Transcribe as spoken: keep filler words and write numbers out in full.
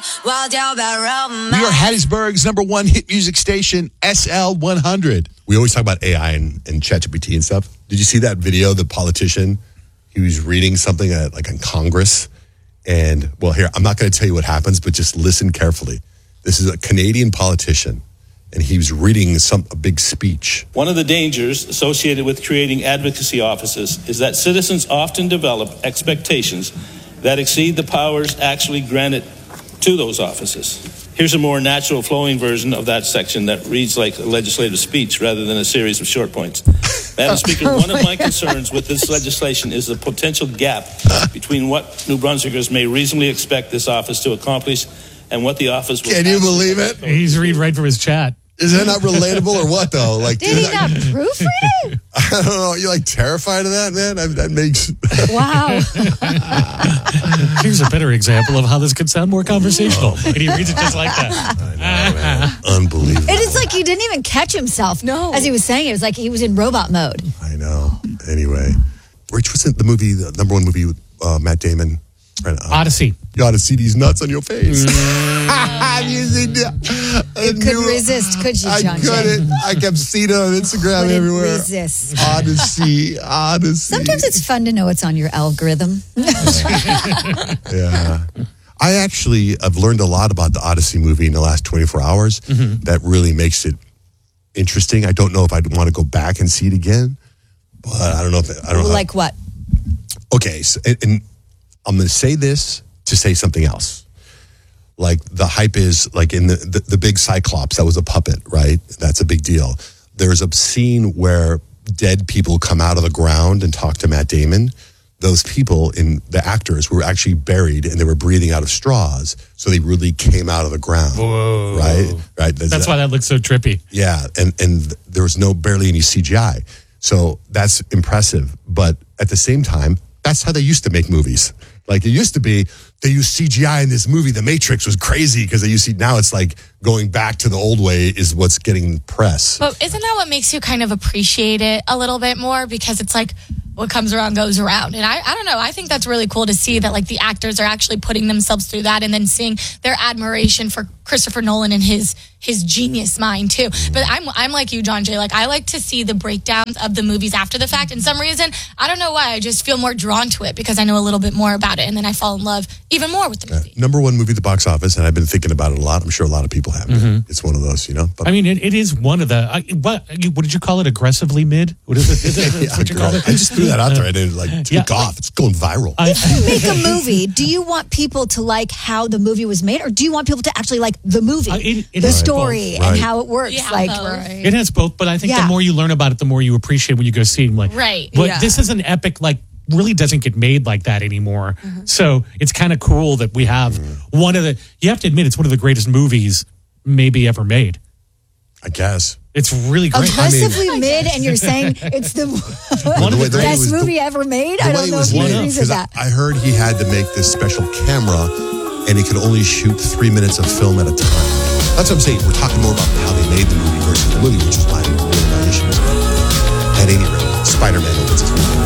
New York Hattiesburg's number one hit music station, S L one hundred. We always talk about A I and, and ChatGPT and stuff. Did you see that video, the politician? He was reading something at, like in Congress. And, well, here, I'm not going to tell you what happens, but just listen carefully. This is a Canadian politician, and he was reading some a big speech. One of the dangers associated with creating advocacy offices is that citizens often develop expectations that exceed the powers actually granted to those offices. Here's a more natural flowing version of that section that reads like a legislative speech rather than a series of short points. Madam Speaker, one of my concerns with this legislation is the potential gap between what New Brunswickers may reasonably expect this office to accomplish and what the office will. Can you believe it? He's reading right from his chat. Is that not relatable or what, though? Like, Did he not proofread it? I don't know. You're like terrified of that, man? I, that makes. Wow. Here's a better example of how this could sound more conversational. And he reads it just like that. I know, man. Unbelievable. It is like he didn't even catch himself. No. As he was saying it, it was like he was in robot mode. I know. Anyway, Rich, what's the movie, the number one movie with uh, Matt Damon? Uh, Odyssey. You ought to see these nuts on your face. Have you seen that? You couldn't resist, could you, I John Jay? couldn't. I kept seeing it on Instagram Couldn't everywhere. resist. Odyssey, Odyssey. Sometimes it's fun to know what's on your algorithm. Yeah. I actually have learned a lot about the Odyssey movie in the last twenty-four hours. Mm-hmm. That really makes it interesting. I don't know if I'd want to go back and see it again, but I don't know if I don't know. Like what? Okay, so, and, and I'm going to say this to say something else. Like the hype is like in the, the, the big Cyclops, that was a puppet, right? That's a big deal. There's a scene where dead people come out of the ground and talk to Matt Damon. Those people, in the actors, were actually buried and they were breathing out of straws. So they really came out of the ground. Whoa. Right? Right. That's, that's why that looks so trippy. Yeah. And, and there was no barely any C G I. So that's impressive. But at the same time, that's how they used to make movies. Like it used to be, they used C G I in this movie. The Matrix was crazy because they used to, now it's like going back to the old way is what's getting press. But isn't that what makes you kind of appreciate it a little bit more? Because it's like what comes around goes around. And I, I don't know, I think that's really cool to see that like the actors are actually putting themselves through that and then seeing their admiration for Christopher Nolan and his his genius mind too. But I'm I'm like you, John Jay. Like I like to see the breakdowns of the movies after the fact. And some reason, I don't know why, I just feel more drawn to it because I know a little bit more about it, and then I fall in love even more with the movie. Uh, number one movie at the box office, and I've been thinking about it a lot. I'm sure a lot of people have. Mm-hmm. It's one of those, you know. But I mean, it, it is one of the. I, what what did you call it? Aggressively mid? What is it? Is it yeah, what you call it? I just threw that out there. I didn't like took yeah. off. It's going viral. If you make a movie, do you want people to like how the movie was made, or do you want people to actually like the movie, uh, it, it the has story, both. and Right. how it works? Yeah, like, right. It has both, but I think Yeah. the more you learn about it, the more you appreciate when you go see it. Like, Right, But yeah. this is an epic, like, really doesn't get made like that anymore. Mm-hmm. So it's kind of cool that we have one of the. You have to admit, it's one of the greatest movies maybe ever made. I guess. It's really great. aggressively mid, and you're saying it's the One of the the way it best was- movie ever made. The I way don't it know was if you made, agree with because that. I heard he had to make this special camera, and he could only shoot three minutes of film at a time. That's what I'm saying. We're talking more about how they made the movie versus the movie, which is my, my issue. At any rate, Spider-Man opens his movie.